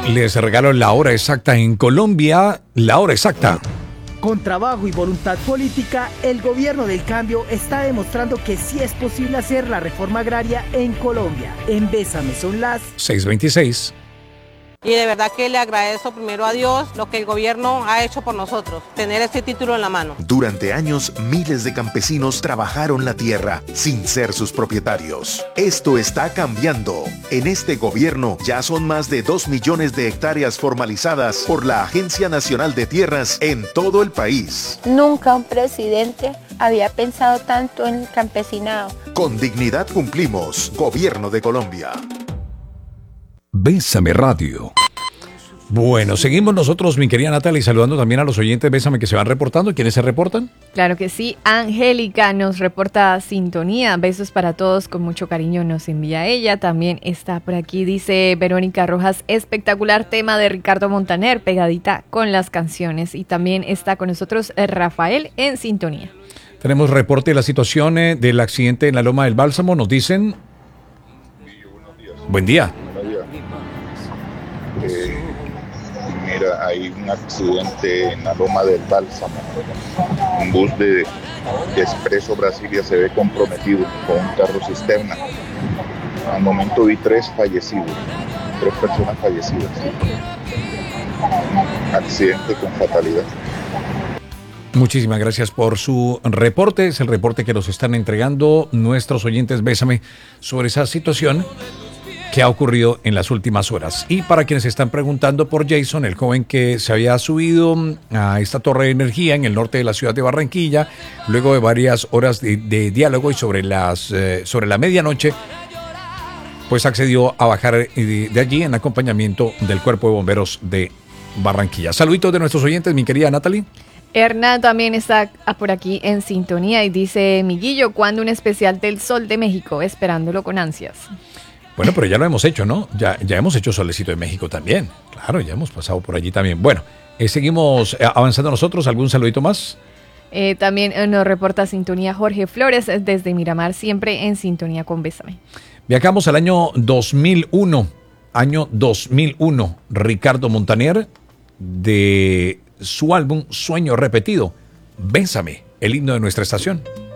Les regalo la hora exacta en Colombia, la hora exacta. Con trabajo y voluntad política, el gobierno del cambio está demostrando que sí es posible hacer la reforma agraria en Colombia. En Bésame son las 6:26. Y de verdad que le agradezco primero a Dios lo que el gobierno ha hecho por nosotros, tener este título en la mano. Durante años, miles de campesinos trabajaron la tierra sin ser sus propietarios. Esto está cambiando. En este gobierno ya son más de 2 millones de hectáreas formalizadas por la Agencia Nacional de Tierras en todo el país. Nunca un presidente había pensado tanto en el campesinado. Con dignidad cumplimos. Gobierno de Colombia. Bésame Radio. Bueno, seguimos nosotros, mi querida Natalie, saludando también a los oyentes Bésame que se van reportando. ¿Quiénes se reportan? Claro que sí. Angélica nos reporta sintonía. Besos para todos, con mucho cariño nos envía ella. También está por aquí, dice Verónica Rojas, espectacular tema de Ricardo Montaner, pegadita con las canciones. Y también está con nosotros Rafael en sintonía. Tenemos reporte de la situación del accidente en la Loma del Bálsamo. Nos dicen... Buen día. Mira, hay un accidente en la Loma del Bálsamo. Un bus de Expreso Brasilia se ve comprometido con un carro cisterna. Al momento vi 3 fallecidos, 3 personas fallecidas. Accidente con fatalidad. Muchísimas gracias por su reporte. Es el reporte que nos están entregando nuestros oyentes Bésame sobre esa situación que ha ocurrido en las últimas horas. Y para quienes están preguntando por Jason, el joven que se había subido a esta torre de energía en el norte de la ciudad de Barranquilla, luego de varias horas de diálogo y sobre la medianoche, pues accedió a bajar de allí en acompañamiento del Cuerpo de Bomberos de Barranquilla. Saluditos de nuestros oyentes, mi querida Natalie. Hernán también está por aquí en sintonía y dice, Miguillo, ¿cuándo un especial del Sol de México? Esperándolo con ansias. Bueno, pero ya lo hemos hecho, ¿no? Ya hemos hecho Solecito de México también. Claro, ya hemos pasado por allí también. Bueno, seguimos avanzando nosotros. ¿Algún saludito más? También nos reporta sintonía Jorge Flores desde Miramar, siempre en sintonía con Bésame. Viajamos al año 2001. Año 2001. Ricardo Montaner, de su álbum Sueño Repetido. Bésame, el himno de nuestra estación.